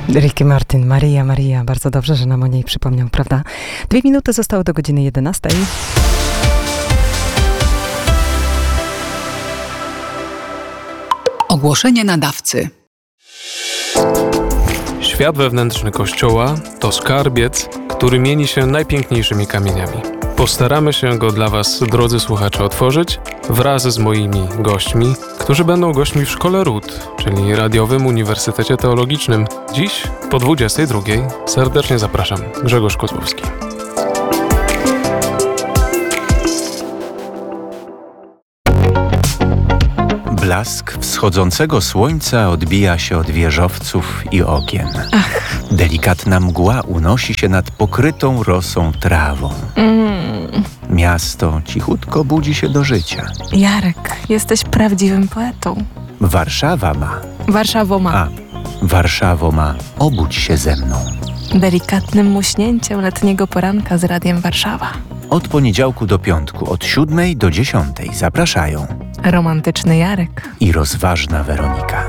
Ricky Martin, Maria, Maria. Bardzo dobrze, że nam o niej przypomniał, prawda? 2 minuty zostały do godziny 11. Ogłoszenie nadawcy. Świat wewnętrzny Kościoła to skarbiec, który mieni się najpiękniejszymi kamieniami. Postaramy się go dla Was, drodzy słuchacze, otworzyć wraz z moimi gośćmi, którzy będą gośćmi w Szkole Ród, czyli Radiowym Uniwersytecie Teologicznym. Dziś po 22:00 serdecznie zapraszam. Grzegorz Kozłowski. Blask wschodzącego słońca odbija się od wieżowców i okien. Delikatna mgła unosi się nad pokrytą rosą trawą. Miasto cichutko budzi się do życia. Jarek, jesteś prawdziwym poetą. Warszawo ma, obudź się ze mną. Delikatnym muśnięciem letniego poranka z Radiem Warszawa. Od poniedziałku do piątku, od 7 do 10 zapraszają Romantyczny Jarek i rozważna Weronika.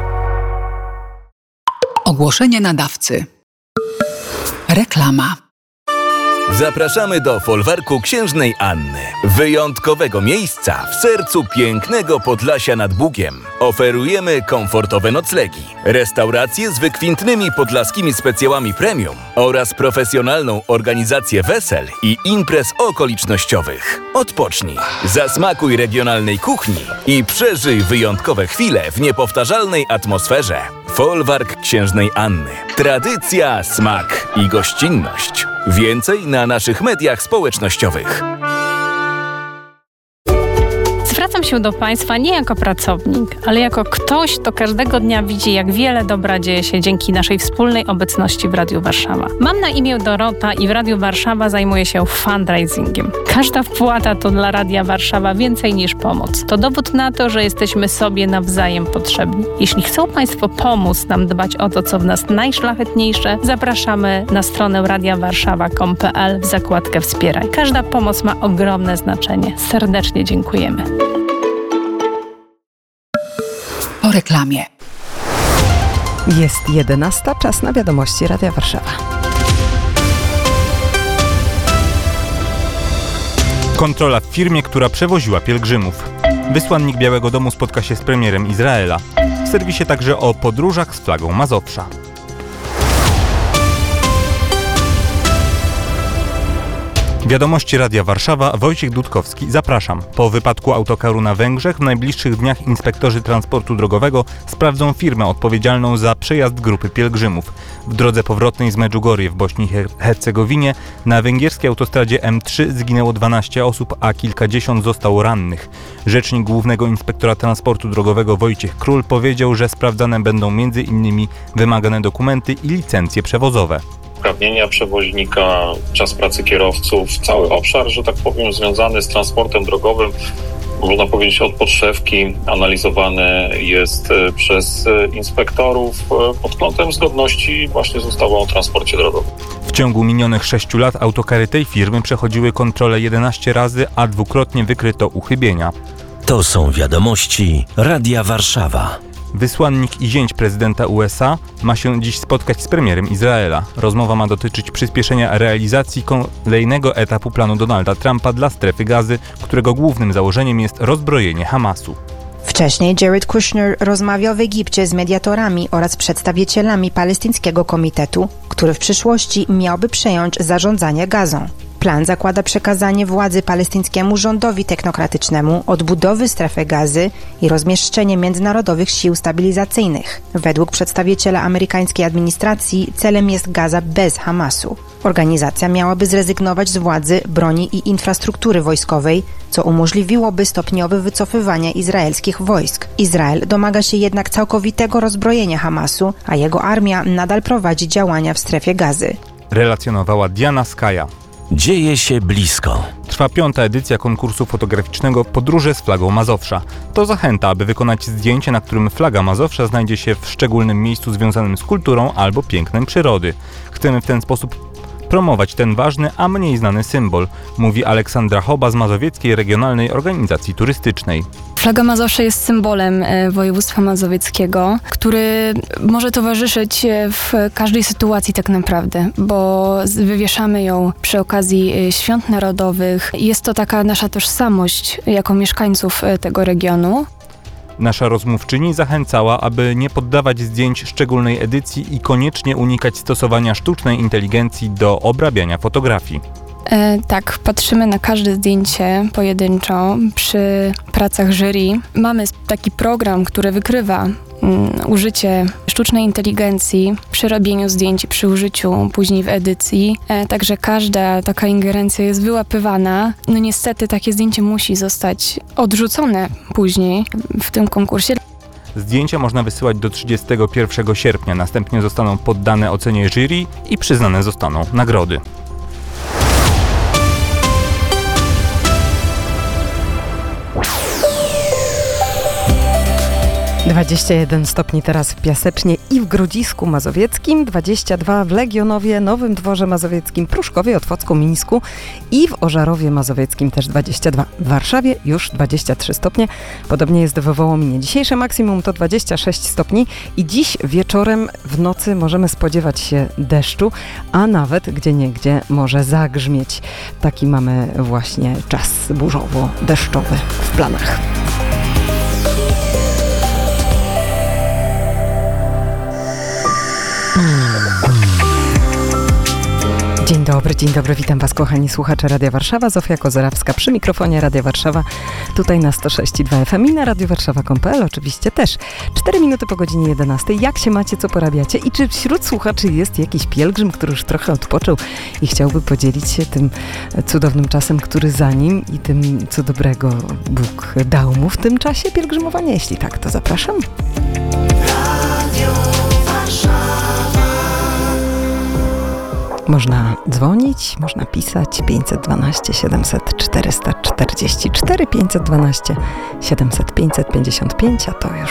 Ogłoszenie nadawcy. Reklama. Zapraszamy do folwarku Księżnej Anny, wyjątkowego miejsca w sercu pięknego Podlasia nad Bugiem. Oferujemy komfortowe noclegi, restauracje z wykwintnymi podlaskimi specjałami premium oraz profesjonalną organizację wesel i imprez okolicznościowych. Odpocznij, zasmakuj regionalnej kuchni i przeżyj wyjątkowe chwile w niepowtarzalnej atmosferze. Folwark Księżnej Anny. Tradycja, smak i gościnność. Więcej na naszych mediach społecznościowych. Zwracam się do Państwa nie jako pracownik, ale jako ktoś, kto każdego dnia widzi, jak wiele dobra dzieje się dzięki naszej wspólnej obecności w Radiu Warszawa. Mam na imię Dorota i w Radiu Warszawa zajmuję się fundraisingiem. Każda wpłata to dla Radia Warszawa więcej niż pomoc. To dowód na to, że jesteśmy sobie nawzajem potrzebni. Jeśli chcą Państwo pomóc nam dbać o to, co w nas najszlachetniejsze, zapraszamy na stronę radiawarszawa.com.pl w zakładkę Wspieraj. Każda pomoc ma ogromne znaczenie. Serdecznie dziękujemy. Po reklamie. Jest 11, czas na wiadomości Radia Warszawa. Kontrola w firmie, która przewoziła pielgrzymów. Wysłannik Białego Domu spotka się z premierem Izraela. W serwisie także o podróżach z flagą Mazowsza. Wiadomości Radia Warszawa, Wojciech Dudkowski, zapraszam. Po wypadku autokaru na Węgrzech w najbliższych dniach inspektorzy transportu drogowego sprawdzą firmę odpowiedzialną za przejazd grupy pielgrzymów. W drodze powrotnej z Medjugorje w Bośni i Hercegowinie na węgierskiej autostradzie M3 zginęło 12 osób, a kilkadziesiąt zostało rannych. Rzecznik Głównego Inspektora Transportu Drogowego Wojciech Król powiedział, że sprawdzane będą m.in. wymagane dokumenty i licencje przewozowe. Uprawnienia przewoźnika, czas pracy kierowców, cały obszar, że tak powiem, związany z transportem drogowym, można powiedzieć od podszewki, analizowany jest przez inspektorów pod kątem zgodności właśnie z ustawą o transporcie drogowym. W ciągu minionych 6 lat autokary tej firmy przechodziły kontrolę 11 razy, a dwukrotnie wykryto uchybienia. To są wiadomości Radia Warszawa. Wysłannik i zięć prezydenta USA ma się dziś spotkać z premierem Izraela. Rozmowa ma dotyczyć przyspieszenia realizacji kolejnego etapu planu Donalda Trumpa dla strefy Gazy, którego głównym założeniem jest rozbrojenie Hamasu. Wcześniej Jared Kushner rozmawiał w Egipcie z mediatorami oraz przedstawicielami palestyńskiego komitetu, który w przyszłości miałby przejąć zarządzanie Gazą. Plan zakłada przekazanie władzy palestyńskiemu rządowi technokratycznemu, odbudowy strefy Gazy i rozmieszczenie międzynarodowych sił stabilizacyjnych. Według przedstawiciela amerykańskiej administracji celem jest Gaza bez Hamasu. Organizacja miałaby zrezygnować z władzy, broni i infrastruktury wojskowej, co umożliwiłoby stopniowe wycofywanie izraelskich wojsk. Izrael domaga się jednak całkowitego rozbrojenia Hamasu, a jego armia nadal prowadzi działania w strefie Gazy. Relacjonowała Diana Skaja. Dzieje się blisko. Trwa 5. edycja konkursu fotograficznego Podróże z flagą Mazowsza. To zachęta, aby wykonać zdjęcie, na którym flaga Mazowsza znajdzie się w szczególnym miejscu związanym z kulturą albo pięknem przyrody. Chcemy w ten sposób promować ten ważny, a mniej znany symbol, mówi Aleksandra Choba z Mazowieckiej Regionalnej Organizacji Turystycznej. Flaga Mazowsza jest symbolem województwa mazowieckiego, który może towarzyszyć w każdej sytuacji tak naprawdę, bo wywieszamy ją przy okazji świąt narodowych. Jest to taka nasza tożsamość jako mieszkańców tego regionu. Nasza rozmówczyni zachęcała, aby nie poddawać zdjęć szczególnej edycji i koniecznie unikać stosowania sztucznej inteligencji do obrabiania fotografii. Tak, patrzymy na każde zdjęcie pojedynczo przy pracach jury. Mamy taki program, który wykrywa użycie sztucznej inteligencji przy robieniu zdjęć i przy użyciu później w edycji. Także każda taka ingerencja jest wyłapywana. No niestety takie zdjęcie musi zostać odrzucone później w tym konkursie. Zdjęcia można wysyłać do 31 sierpnia, następnie zostaną poddane ocenie jury i przyznane zostaną nagrody. 21 stopni teraz w Piasecznie i w Grodzisku Mazowieckim, 22 w Legionowie, Nowym Dworze Mazowieckim, Pruszkowie, Otwocku, Mińsku i w Ożarowie Mazowieckim też 22. W Warszawie już 23 stopnie, podobnie jest w Wołominie. Dzisiejsze maksimum to 26 stopni i dziś wieczorem w nocy możemy spodziewać się deszczu, a nawet gdzieniegdzie może zagrzmieć. Taki mamy właśnie czas burzowo-deszczowy w planach. Dzień dobry, witam Was kochani słuchacze Radia Warszawa, Zofia Kozerawska przy mikrofonie Radia Warszawa, tutaj na 106,2 FM i na radiowarszawa.pl oczywiście też. 4 minuty po godzinie 11. Jak się macie, co porabiacie i czy wśród słuchaczy jest jakiś pielgrzym, który już trochę odpoczął i chciałby podzielić się tym cudownym czasem, który za nim i tym, co dobrego Bóg dał mu w tym czasie pielgrzymowania? Jeśli tak, to zapraszam. Radio Warszawa. Można dzwonić, można pisać 512 700 444, 512 700 555, a to już